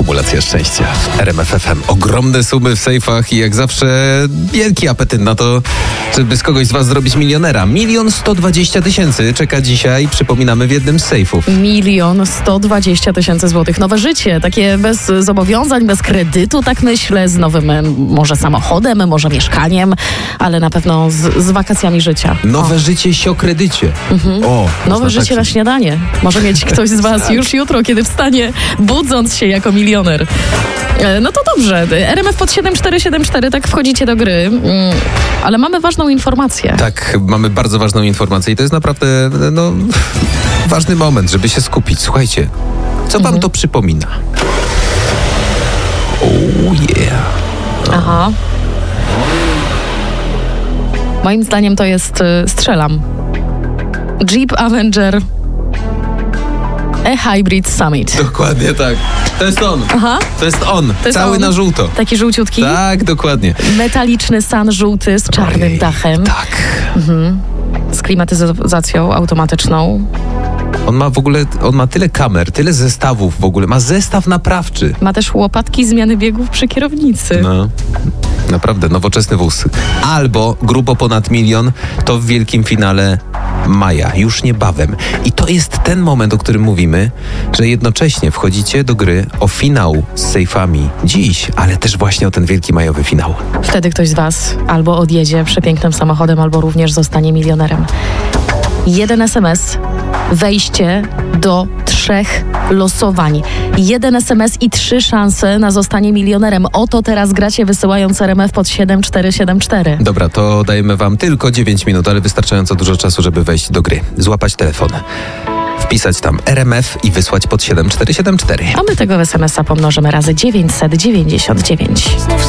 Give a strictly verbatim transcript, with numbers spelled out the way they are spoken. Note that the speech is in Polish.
Kumulacja szczęścia w R M F F M. Ogromne sumy w sejfach i jak zawsze wielki apetyt na to, żeby z kogoś z was zrobić milionera. Milion sto dwadzieścia tysięcy czeka dzisiaj, przypominamy, w jednym z sejfów. Milion sto dwadzieścia tysięcy złotych. Nowe życie, takie bez zobowiązań, bez kredytu, tak myślę, z nowym może samochodem, może mieszkaniem, ale na pewno z, z wakacjami życia. Nowe o. życie siokredycie. Mhm. O, Nowe życie tak na śniadanie. Może mieć ktoś z was już jutro, kiedy wstanie, budząc się jako milioner. No to dobrze. R M F pod siedem cztery siedem cztery, tak wchodzicie do gry. Ale mamy ważną informację. Tak, mamy bardzo ważną informację i to jest naprawdę no, ważny moment, żeby się skupić. Słuchajcie, co wam mhm. to przypomina? Oh yeah. No. Aha. Moim zdaniem to jest, strzelam, Jeep Avenger E-Hybrid Summit. Dokładnie tak. To jest on. Aha. To jest on. To jest Cały on. na żółto. Taki żółciutki? Tak, dokładnie. Metaliczny san żółty z czarnym Ojej, dachem. Tak. Mhm. Z klimatyzacją automatyczną. On ma w ogóle, on ma tyle kamer, tyle zestawów w ogóle. Ma zestaw naprawczy. Ma też łopatki zmiany biegów przy kierownicy. No. Naprawdę, nowoczesny wóz. Albo grubo ponad milion, to w wielkim finale maja, już niebawem. I to jest ten moment, o którym mówimy, że jednocześnie wchodzicie do gry o finał z sejfami dziś, ale też właśnie o ten wielki majowy finał. Wtedy ktoś z was albo odjedzie przepięknym samochodem, albo również zostanie milionerem. Jeden es em es, wejście do trzech losowań. Jeden es em es i trzy szanse na zostanie milionerem. O to teraz gracie, wysyłając R M F pod siedem cztery siedem cztery. Dobra, to dajemy wam tylko dziewięć minut, ale wystarczająco dużo czasu, żeby wejść do gry. Złapać telefon, wpisać tam R M F i wysłać pod siedem cztery siedem cztery. A my tego es em es a pomnożymy razy dziewięćset dziewięćdziesiąt dziewięć.